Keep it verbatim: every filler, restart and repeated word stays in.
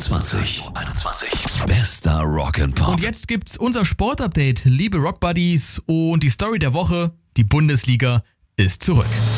einundzwanzig. Bester Rock'n'Pop. Und jetzt gibt's unser Sportupdate, liebe Rockbuddies, und die Story der Woche, die Bundesliga ist zurück.